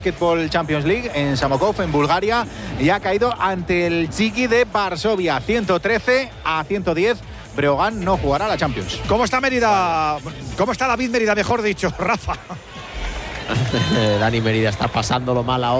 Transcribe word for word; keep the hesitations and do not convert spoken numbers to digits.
Basketball Champions League en Samokov, en Bulgaria, y ha caído ante el Chiki de Varsovia, ciento trece a ciento diez. Breogán no jugará la Champions. ¿Cómo está Mérida? ¿Cómo está David Mérida, mejor dicho, Rafa? Dani Mérida está pasándolo mal ahora.